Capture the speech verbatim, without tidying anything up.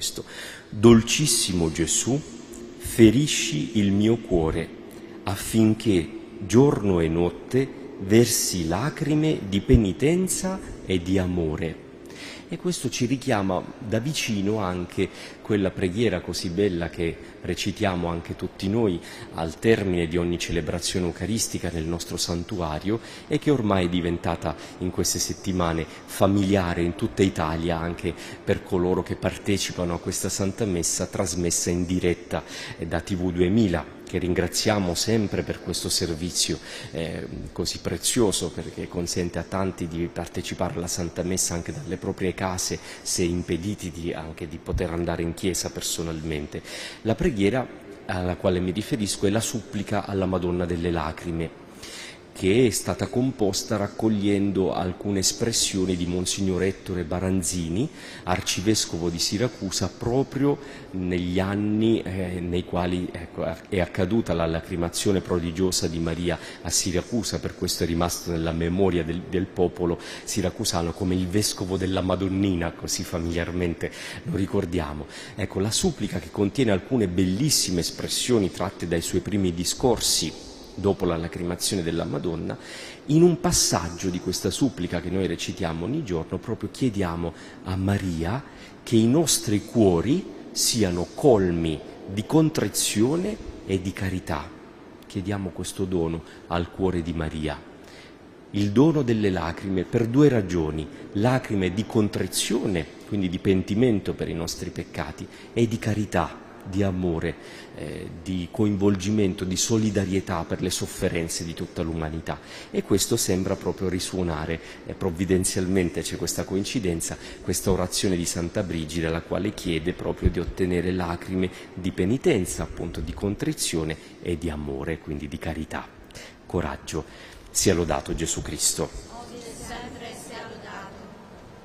questo: dolcissimo Gesù, ferisci il mio cuore, affinché giorno e notte versi lacrime di penitenza e di amore. E questo ci richiama da vicino anche quella preghiera così bella che recitiamo anche tutti noi al termine di ogni celebrazione eucaristica nel nostro santuario, e che ormai è diventata in queste settimane familiare in tutta Italia anche per coloro che partecipano a questa Santa Messa trasmessa in diretta da T V duemila, che ringraziamo sempre per questo servizio eh, così prezioso, perché consente a tanti di partecipare alla Santa Messa anche dalle proprie case, se impediti di, anche di poter andare in chiesa personalmente. La preghiera alla quale mi riferisco è la supplica alla Madonna delle Lacrime, che è stata composta raccogliendo alcune espressioni di Monsignor Ettore Baranzini, arcivescovo di Siracusa, proprio negli anni eh, nei quali ecco, è accaduta la lacrimazione prodigiosa di Maria a Siracusa. Per questo è rimasto nella memoria del, del popolo siracusano come il vescovo della Madonnina, così familiarmente lo ricordiamo. Ecco, la supplica, che contiene alcune bellissime espressioni tratte dai suoi primi discorsi dopo la lacrimazione della Madonna, in un passaggio di questa supplica che noi recitiamo ogni giorno proprio chiediamo a Maria che i nostri cuori siano colmi di contrizione e di carità. Chiediamo questo dono al cuore di Maria, il dono delle lacrime, per due ragioni: lacrime di contrizione, quindi di pentimento per i nostri peccati, e di carità, di amore, eh, di coinvolgimento, di solidarietà per le sofferenze di tutta l'umanità. E questo sembra proprio risuonare, eh, provvidenzialmente c'è questa coincidenza, questa orazione di Santa Brigida, la quale chiede proprio di ottenere lacrime di penitenza, appunto di contrizione, e di amore, quindi di carità. Coraggio. Sia lodato Gesù Cristo.